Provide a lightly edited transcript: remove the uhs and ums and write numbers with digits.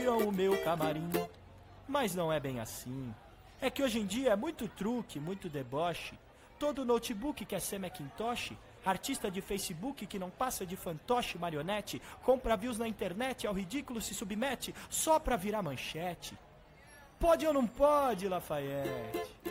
o meu camarim. Mas não é bem assim. É que hoje em dia é muito truque, muito deboche. Todo notebook quer ser Macintosh. Artista de Facebook que não passa de fantoche marionete. Compra views na internet, ao ridículo se submete só pra virar manchete. Pode ou não pode, Lafayette?